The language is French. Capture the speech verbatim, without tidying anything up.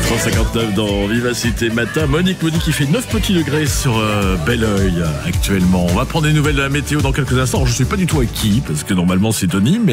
sept heures cinquante-neuf dans Vivacité Matin. Monique me dit qu'il fait neuf petits degrés sur euh, Belleuil actuellement. On va prendre des nouvelles de la météo dans quelques instants. Alors, je ne sais pas du tout à qui, parce que normalement c'est Tony, mais